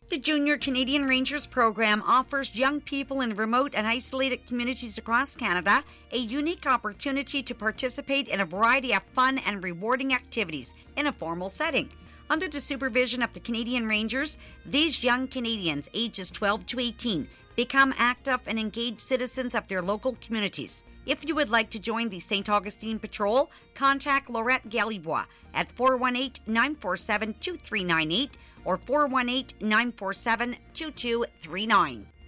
The Junior Canadian Rangers program offers young people in remote and isolated communities across Canada a unique opportunity to participate in a variety of fun and rewarding activities in a formal setting. Under the supervision of the Canadian Rangers, these young Canadians ages 12 to 18 become active and engaged citizens of their local communities. If you would like to join the St. Augustine Patrol, contact Laurette Gallibois at 418-947-2398 or 418-947-2239.